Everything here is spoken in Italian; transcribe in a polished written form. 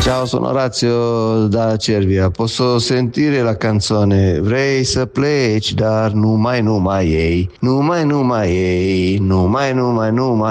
Ciao, sono Orazio da Cervia. Posso sentire la canzone Vrei să pleci, dar numai ei. Numai ei. Numai